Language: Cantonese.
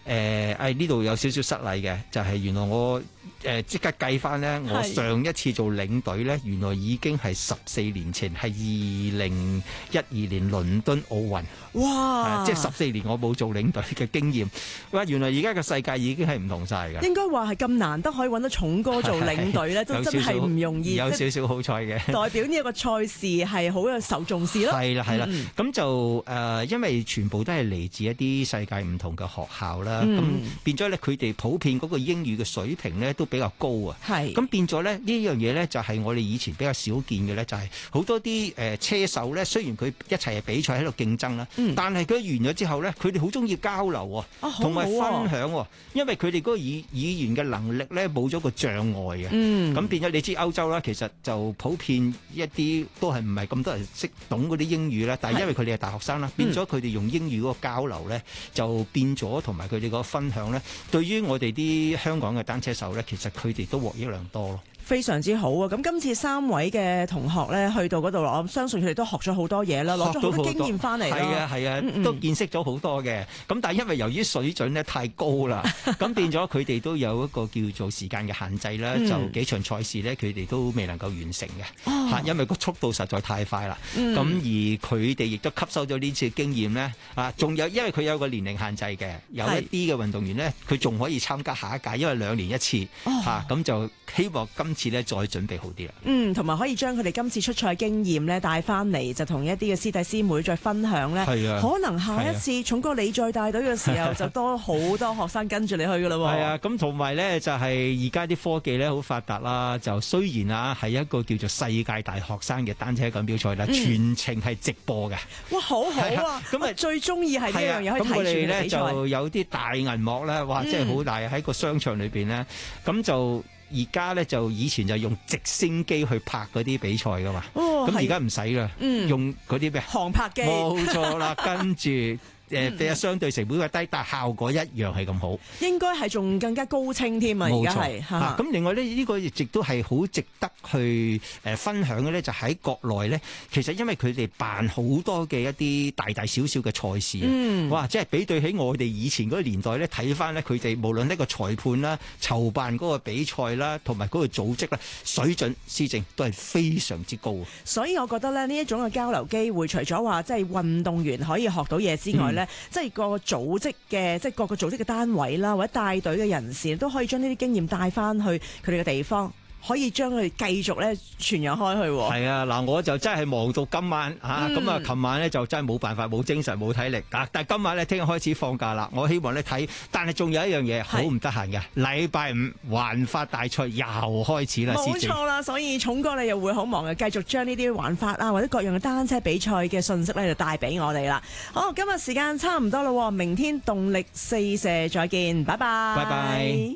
呢度有少少失禮嘅，就係原來我即刻計翻咧，我上一次做領隊咧，原來已經係14年前，係2012年倫敦奧運。哇！即係14年我冇做領隊嘅經驗。哇！原來而家嘅世界已經係唔同晒㗎。 應該話係咁難得可以揾到重哥做領隊咧，都真係唔容易。 有少少好彩嘅。代表呢一個賽事係好有受重視咯。 係啦係啦，咁就因為全部都係嚟自一啲世界唔同嘅學校啦，咁變咗咧佢哋普遍嗰個英語嘅水平咧都比較高啊。係。咁變咗咧呢樣嘢咧就係我哋以前比較少見嘅咧，就係好多啲車手咧，雖然佢一齊係比賽喺度競爭啦，但係佢完咗之後咧，佢哋好中意交流喎，同埋分享喎，因為佢哋嗰個語言嘅能力咧冇咗個障礙嘅。咁變咗你知歐洲啦，其實就普遍一啲都係唔係咁多人識懂嗰啲英語啦，但係因為佢哋係大學生啦，變咗佢哋用英語嗰個交流咧就變咗，同埋佢哋個分享咧，對於我哋啲香港嘅單車手咧，其實佢哋都獲益良多咯。 非常之好啊！咁今次3位嘅同學咧去到嗰度，我相信佢哋都學咗好多嘢啦，攞咗好多經驗翻嚟。係啊係啊，都見識咗好多嘅。咁但係因為由於水準咧太高啦，咁變咗佢哋都有一個叫做時間嘅限制啦，就幾場賽事咧佢哋都未能夠完成嘅。嚇，因為個速度實在太快啦。咁而佢哋亦都吸收咗呢次經驗咧。仲有因為佢有個年齡限制嘅，有一啲嘅運動員咧，佢仲可以參加下一屆，因為2年一次。咁就希望次咧再準備好啲啦。同埋可以將佢哋今次出賽經驗咧帶翻嚟，就同一啲嘅師弟師妹再分享咧。係啊，可能下一次重哥你再帶隊嘅時候，就多好多學生跟住你去噶啦。 係啊，咁同埋咧就係而家啲科技咧好發達啦。就雖然係一個叫做世界大學生嘅單車錦標賽啦，全程係直播嘅。哇，好好啊！咁啊，最中意係呢樣嘢可以睇住嘅比賽。咁我哋咧就有啲大銀幕咧，哇，真係好大喺個商場裏邊咧，咁就。而家咧就以前就用直升機去拍嗰啲比賽噶嘛，咁而家唔使啦，用嗰啲咩航拍機， 冇錯啦，跟住。相對成本係低，但係效果一樣係咁好。 應該係仲更加高清添啊！而家係咁另外呢，呢個亦都係好值得去分享嘅咧，就喺國內咧，其實因為佢哋辦好多嘅一啲大大小小嘅賽事哇！即係比對起我哋以前嗰個年代咧，睇翻咧佢哋無論呢個裁判啦、籌辦嗰個比賽啦，同埋嗰個組織啦，水準施政都係非常之高。 所以我覺得咧，呢一種嘅交流機會，除咗話即係運動員可以學到嘢之外，即係個組織嘅，即係各個組織嘅單位啦，或者帶隊嘅人士都可以將呢啲經驗帶翻去佢哋嘅地方，可以將佢繼續咧傳揚開去。 係啊，嗱，我就真係忙到今晚嚇，咁啊，琴晚咧就真係冇辦法，冇精神，冇體力。但係今晚咧，聽日開始放假啦，我希望咧睇，但係仲有一樣嘢好唔得閒嘅，禮拜5環法大賽又開始啦， 冇錯啦，所以重哥你又會好忙嘅，繼續將呢啲環法啊或者各樣嘅單車比賽嘅信息咧就帶俾我哋啦。好，今日時間差唔多啦，明天動力四射再見，拜拜。拜拜。